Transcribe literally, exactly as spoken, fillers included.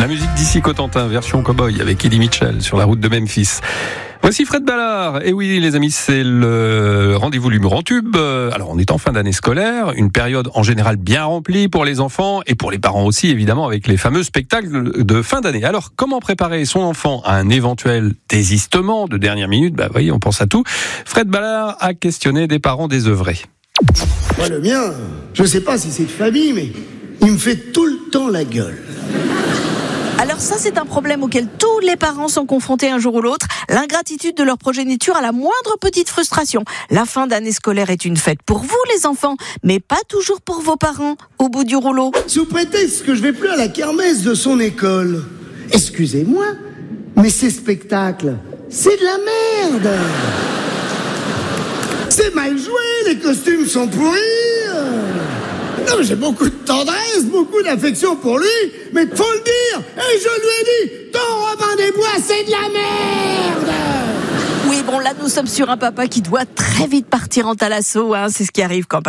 La musique d'ici Cotentin, version cow-boy avec Eddie Mitchell sur la route de Memphis. Voici Fred Ballard. Et oui, les amis, c'est le rendez-vous de l'humour en tube. Alors, on est en fin d'année scolaire, une période en général bien remplie pour les enfants et pour les parents aussi, évidemment, avec les fameux spectacles de fin d'année. Alors, comment préparer son enfant à un éventuel désistement de dernière minute? Bah, vous voyez, on pense à tout. Fred Ballard a questionné des parents désœuvrés. Moi, le mien, je sais pas si c'est de famille, mais il me fait tout le temps la gueule. Alors ça, c'est un problème auquel tous les parents sont confrontés un jour ou l'autre. L'ingratitude de leur progéniture à la moindre petite frustration. La fin d'année scolaire est une fête pour vous, les enfants, mais pas toujours pour vos parents, au bout du rouleau. Sous prétexte que je vais plus à la kermesse de son école. Excusez-moi, mais ces spectacles, c'est de la merde. C'est mal joué, les costumes sont pourris. Non, mais j'ai beaucoup de tendresse, beaucoup d'affection pour lui, mais faut le dire, et je lui ai dit, ton Robin des Bois, c'est de la merde. Oui, bon, là, nous sommes sur un papa qui doit très vite partir en thalasso, hein, c'est ce qui arrive quand